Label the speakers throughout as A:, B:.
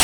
A: Top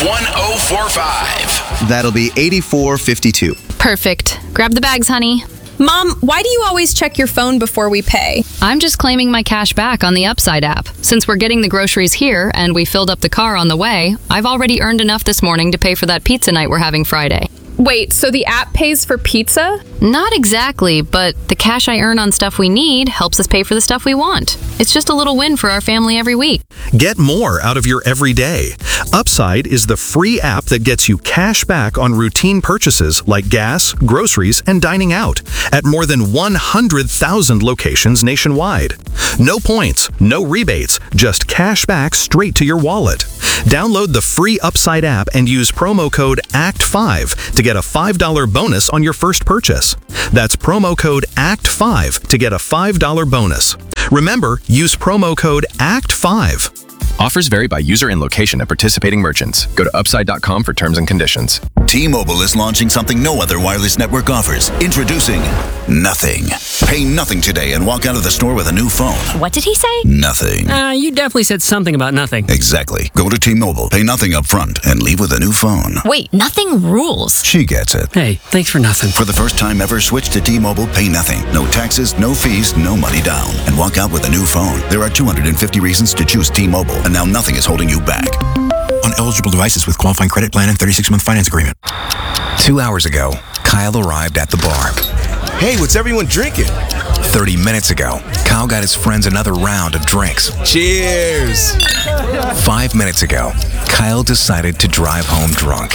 A: 1045.
B: That'll be 8452.
C: Perfect. Grab the bags, honey.
D: Mom, why do you always check your phone before we pay?
C: I'm just claiming my cash back on the Upside app. Since we're getting the groceries here and we filled up the car on the way, I've already earned enough this morning to pay for that pizza night we're having Friday.
D: Wait, so the app pays for pizza?
C: Not exactly, but the cash I earn on stuff we need helps us pay for the stuff we want. It's just a little win for our family every week.
E: Get more out of your everyday. Upside is the free app that gets you cash back on routine purchases like gas, groceries, and dining out at more than 100,000 locations nationwide. No points, no rebates, just cash back straight to your wallet. Download the free Upside app and use promo code ACT5 to get a $5 bonus on your first purchase. That's promo code ACT5 to get a $5 bonus. Remember, use promo code ACT5.
F: Offers vary by user and location at participating merchants. Go to upside.com for terms and conditions.
G: T-Mobile is launching something no other wireless network offers. Introducing Nothing. Pay nothing today and walk out of the store with a new phone.
H: What did he say?
G: Nothing.
I: You definitely said something about nothing.
G: Exactly. Go to T-Mobile, pay nothing up front, and leave with a new phone.
H: Wait, nothing rules.
G: She gets it.
I: Hey, thanks for nothing.
G: For the first time ever, switch to T-Mobile, pay nothing. No taxes, no fees, no money down. And walk out with a new phone. There are 250 reasons to choose T-Mobile, and now nothing is holding you back.
J: On eligible devices with qualifying credit plan and 36-month finance agreement.
K: 2 hours ago, Kyle arrived at the bar.
L: Hey, what's everyone drinking?
K: 30 minutes ago, Kyle got his friends another round of drinks.
L: Cheers!
K: 5 minutes ago, Kyle decided to drive home drunk.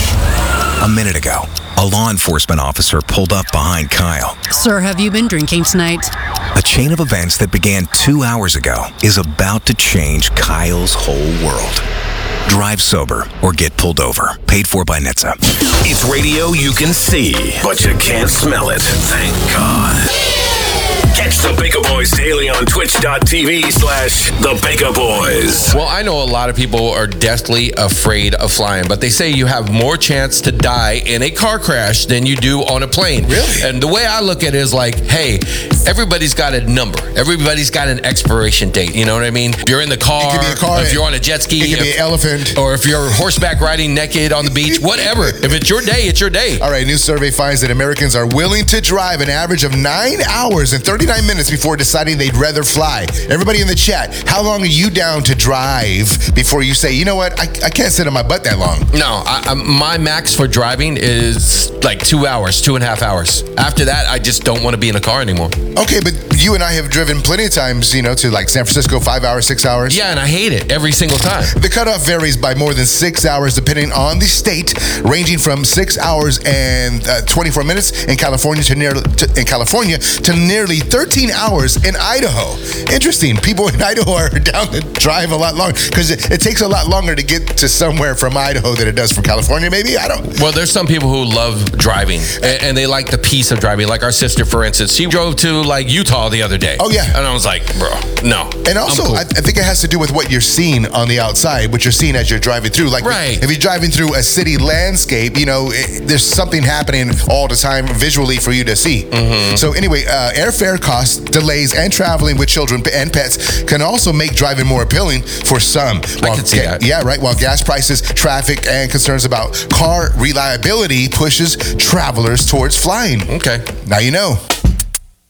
K: A minute ago, a law enforcement officer pulled up behind Kyle.
M: Sir, have you been drinking tonight?
K: A chain of events that began 2 hours ago is about to change Kyle's whole world. Drive sober or get pulled over. Paid for by NHTSA.
A: It's radio you can see, but you can't smell it. Thank God. Catch the Baker Boys daily on twitch.tv/The Baker Boys.
N: Well, I know a lot of people are deathly afraid of flying, but they say you have more chance to die in a car crash than you do on a plane.
L: Really?
N: And the way I look at it is like, hey, everybody's got a number. Everybody's got an expiration date. You know what I mean? If you're in the car,
L: it could be a car,
N: if you're on a jet ski,
L: it could be an elephant,
N: or if you're horseback riding naked on the beach, whatever. If it's your day, it's your day.
L: All right, new survey finds that Americans are willing to drive an average of 9 hours and 39 minutes before deciding they'd rather fly. Everybody in the chat, how long are you down to drive before you say, you know what, I can't sit on my butt that long?
N: No, my max for driving is like 2 hours, 2.5 hours. After that, I just don't want to be in a car anymore.
L: Okay, but you and I have driven plenty of times, to like San Francisco, 5 hours, 6 hours.
N: Yeah, and I hate it every single time.
L: The cutoff varies by more than 6 hours depending on the state, ranging from 6 hours and 24 minutes in California to nearly 13 hours in Idaho. Interesting. People in Idaho are down to drive a lot longer because it takes a lot longer to get to somewhere from Idaho than it does from California, maybe? I don't.
N: Well, there's some people who love driving and they like the peace of driving. Like our sister, for instance, she drove to like Utah the other day.
L: Oh, yeah.
N: And I was like, bro, no.
L: And also, cool. I think it has to do with what you're seeing on the outside, what you're seeing as you're driving through. Like,
N: right.
L: If you're driving through a city landscape, there's something happening all the time visually for you to see.
N: Mm-hmm.
L: So anyway, airfare costs, delays, and traveling with children and pets can also make driving more appealing for some.
N: I can see that.
L: Yeah, right. While gas prices, traffic, and concerns about car reliability pushes travelers towards flying.
N: Okay.
L: Now you know.